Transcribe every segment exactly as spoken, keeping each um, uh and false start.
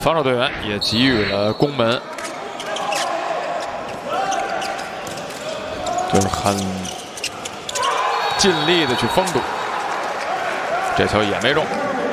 防守队员也给予了攻门，就是很尽力的去封堵，这球也没中。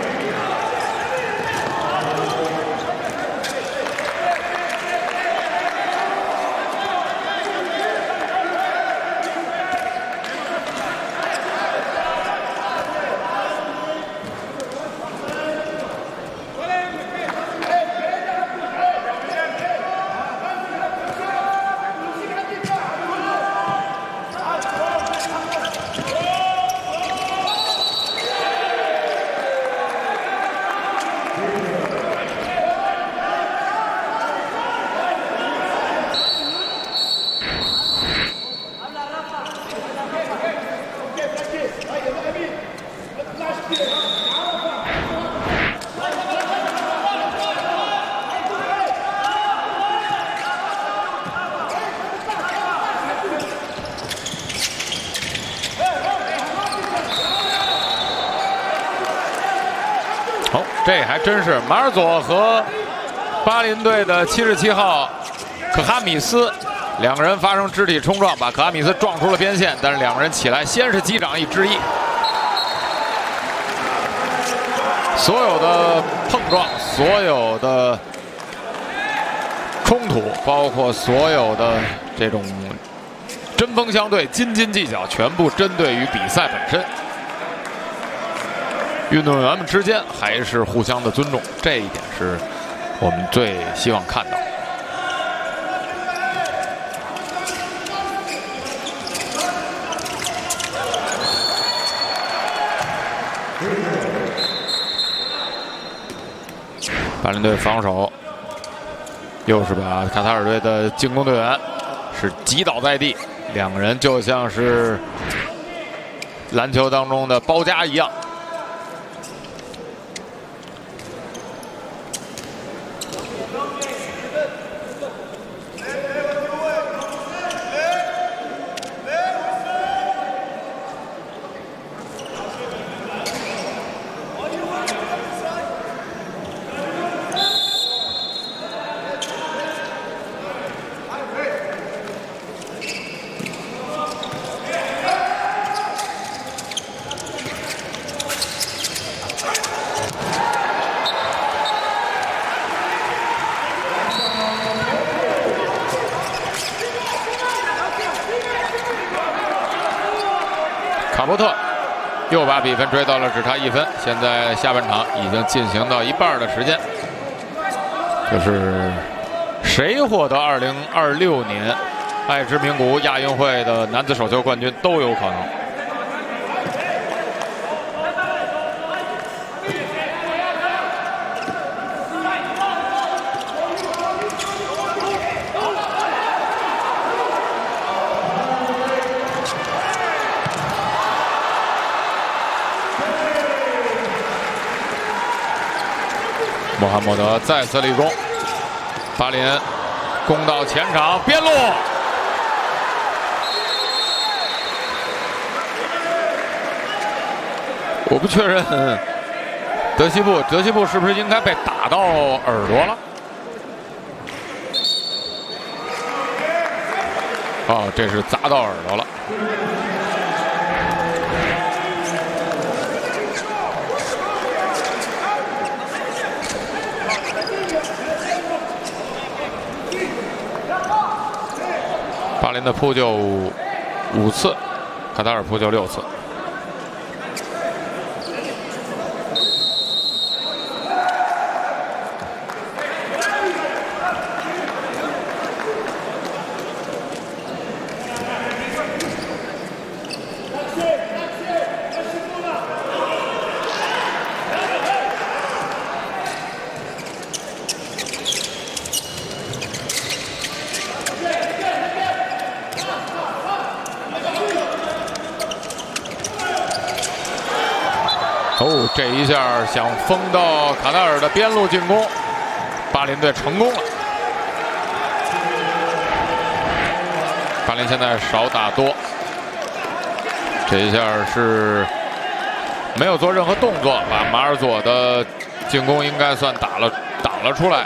哦，这还真是马尔佐和巴林队的七十七号可哈米斯两个人发生肢体冲撞，把可哈米斯撞出了边线，但是两个人起来先是击掌以致意，所有的碰撞，所有的冲突，包括所有的这种针锋相对、斤斤计较，全部针对于比赛本身。 运动员们之间还是互相的尊重，这一点是我们最希望看到。巴林队防守又是把卡塔尔队的进攻队员是击倒在地，两个人就像是篮球当中的包夹一样。 卡波特又把比分追到了只差一分。现在下半场已经进行到一半的时间，就是谁获得二零二六年爱知名古屋亚运会的男子手球冠军都有可能。穆罕默德再次立功，巴林攻到前场边路，我不确认德西布，德西布是不是应该被打到耳朵了？哦，这是砸到耳朵了。 巴林的扑救五次，卡塔尔扑救六次。哦，这一下想封到卡塔尔的边路进攻，巴林队成功了。巴林现在少打多，这一下是没有做任何动作，把马尔佐的进攻应该算打了挡了出来。